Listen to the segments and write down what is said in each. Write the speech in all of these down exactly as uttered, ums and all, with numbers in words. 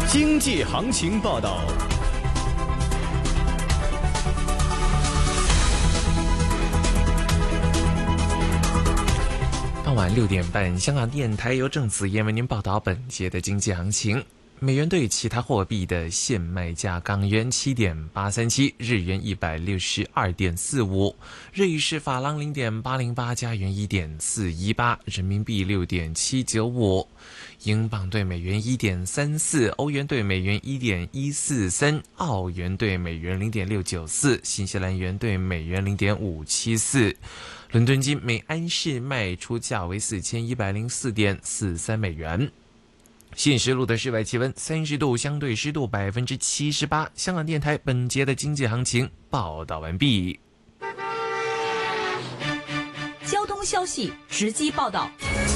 经济行情报道。 傍晚六点半，香港电台由郑子燕为您报道本节的经济行情。美元对其他货币的现卖价：港元七点八三七，日元一百六十二点四五，瑞士法郎零点八零八，加元一点四一八，人民币六点七九五，英镑对美元一点三四，欧元对美元一点一四三，澳元对美元零点六九四，新西兰元对美元零点五七四。伦敦金每安士卖出价为四千一百零四点四三美元。现时录的室外气温三十度，相对湿度百分之七十八。香港电台本节的经济行情报道完毕。 交通消息直击报道。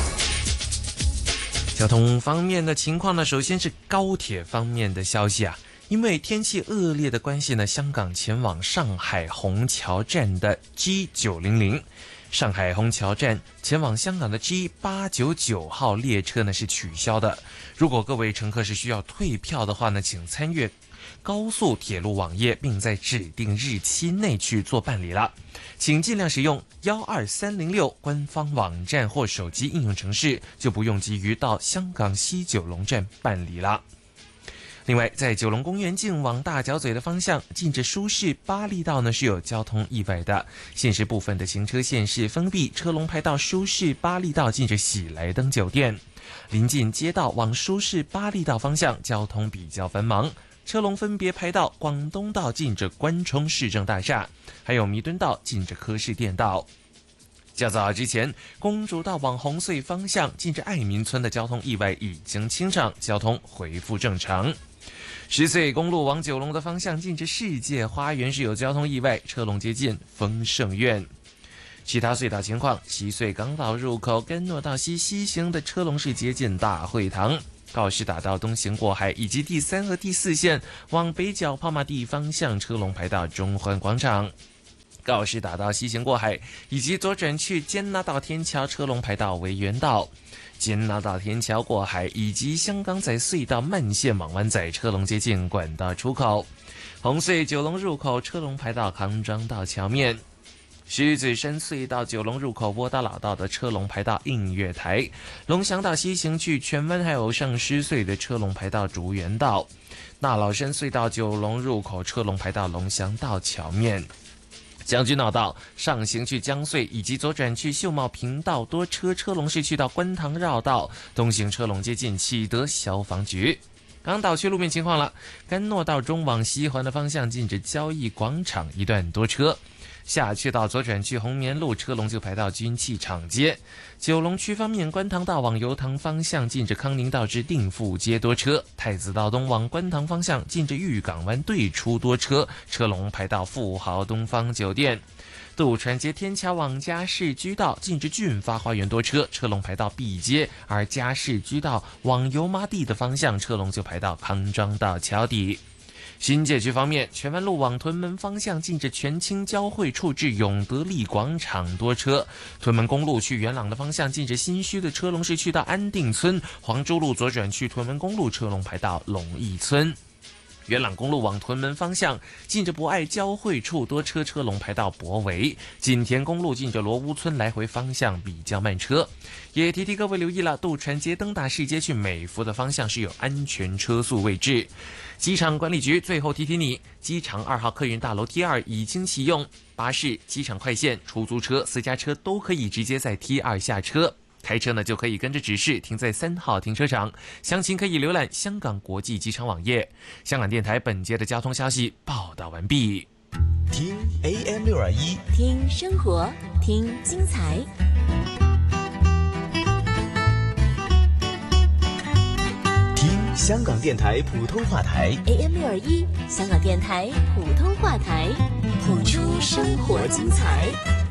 交通方面的情况呢，首先是高铁方面的消息啊。因为天气恶劣的关系呢，香港前往上海虹桥站的 G 九零零， 上海虹桥站前往香港的 G 八九九号列车呢是取消的。如果各位乘客是需要退票的话呢，请参阅高速铁路网页，并在指定日期内去做办理了。请尽量使用一二三零六官方网站或手机应用程式，就不用急于到香港西九龙站办理了。另外，在九龙公园径往大角咀的方向，近着舒适巴利道呢是有交通意外的，现时部分的行车线是封闭，车龙排到舒适巴利道近着喜来登酒店。临近街道往舒适巴利道方向，交通比较繁忙，车龙分别排到广东道近着关冲市政大厦，还有弥敦道近着科士店道。较早之前，公主道往红隧方向近着爱民村的交通意外已经清场，交通恢复正常。十岁公路往九龙的方向近着世界花园是有交通意外，车龙接近丰盛苑。其他隧道情况，西隧港岛入口跟诺道西西行的车龙是接近大会堂，告士打道东行过海以及第三和第四线往北角跑马地方向车龙排到中环广场。告士打道西行过海以及左转去坚拿道天桥，车龙排到维园道。坚拿道天桥过海以及香港仔隧道慢线往湾仔，车龙接近管道出口。红隧九龙入口车龙排到康庄道桥面。狮子山隧道九龙入口窝打老道的车龙排到映月台。龙翔道西行去荃湾还有上狮隧的车龙排到竹园道。大老山隧道九龙入口车龙排到龙翔道桥面。将军澳道上行去江隧以及左转去秀茂坪道多车，车龙是去到观塘绕道，东行车龙接近启德消防局。港岛区路面情况了，甘诺道中往西环的方向近着交易广场一段多车，下去到左转去红棉路，车龙就排到军器厂街。九龙区方面，观塘道往油塘方向近着康宁道至定富街多车，太子道东往观塘方向近着裕港湾对出多车，车龙排到富豪东方酒店。渡船街天桥往嘉士居道近着俊发花园多车，车龙排到碧街，而嘉士居道往油麻地的方向，车龙就排到康庄道桥底。新界区方面，荃湾路往屯门方向近着荃青交汇处至永德利广场多车，屯门公路去元朗的方向近着新墟的车龙是去到安定村，黄州路左转去屯门公路，车龙排到龙义村。元朗公路往屯门方向近着博爱交汇处多车，车龙排到博围。锦田公路近着罗屋村来回方向比较慢车。也提提各位留意了，渡船街登打士街去美孚的方向是有安全车速位置。机场管理局最后提提你，机场二号客运大楼 T 二已经启用，巴士、机场快线、出租车、私家车都可以直接在 T 二下车。开车呢就可以跟着指示停在三号停车场，详情可以浏览香港国际机场网页。香港电台本节的交通消息报道完毕。 听 A M 六二一， 听生活，听精彩。 听香港电台普通话台 A M 六二一，香港电台普通话台，谱出生活精彩。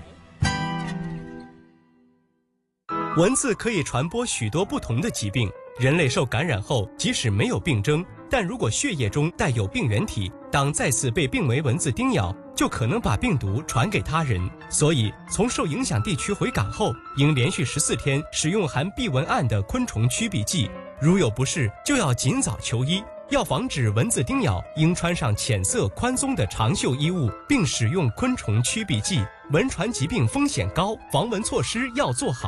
蚊子可以传播许多不同的疾病，人类受感染后，即使没有病征，但如果血液中带有病原体，当再次被病媒蚊子叮咬，就可能把病毒传给他人。所以，从受影响地区回港后，应连续十四天使用含避蚊胺的昆虫驱避剂。如有不适，就要尽早求医。 要防止蚊子叮咬，应穿上浅色宽松的长袖衣物，并使用昆虫驱避剂。蚊传疾病风险高，防蚊措施要做好。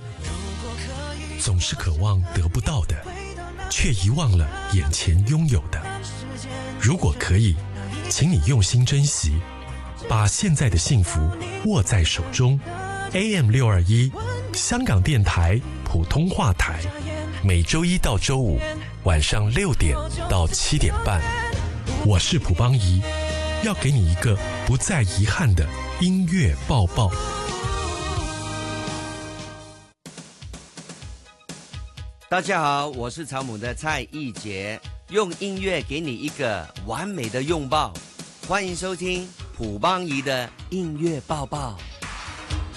总是渴望得不到的，却遗忘了眼前拥有的。如果可以，请你用心珍惜，把现在的幸福握在手中。A M 六二一，香港电台普通话台，每周一到周五晚上六点到七点半，我是蒲邦仪，要给你一个不再遗憾的音乐抱抱。 大家好，我是草蜢的蔡奕杰，用音乐给你一个完美的拥抱。欢迎收听蒲邦仪的音乐抱抱。